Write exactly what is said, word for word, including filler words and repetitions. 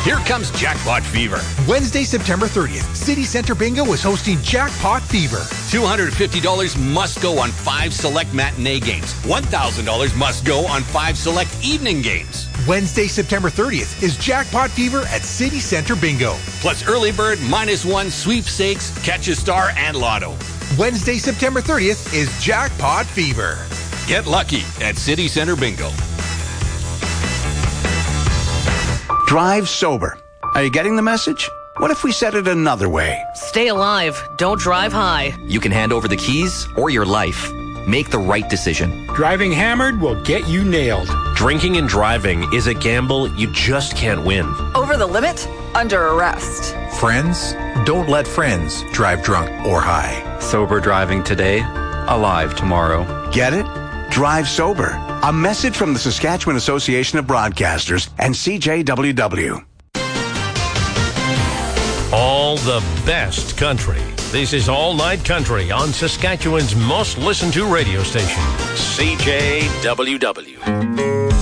Here comes Jackpot Fever. Wednesday, September thirtieth, City Center Bingo is hosting Jackpot Fever. two hundred fifty dollars must go on five select matinee games. one thousand dollars must go on five select evening games. Wednesday, September thirtieth is Jackpot Fever at City Center Bingo. Plus early bird, minus one, sweepstakes, catch a star, and lotto. Wednesday, September thirtieth is Jackpot Fever. Get lucky at City Center Bingo. Drive sober. Are you getting the message? What if we said it another way? Stay alive. Don't drive high. You can hand over the keys or your life. Make the right decision. Driving hammered will get you nailed. Drinking and driving is a gamble you just can't win. Over the limit? Under arrest. Friends, don't let friends drive drunk or high. Sober driving today, alive tomorrow. Get it? Drive sober. A message from the Saskatchewan Association of Broadcasters and C J W W. All the best country. This is All Night Country on Saskatchewan's most listened to radio station, C J W W.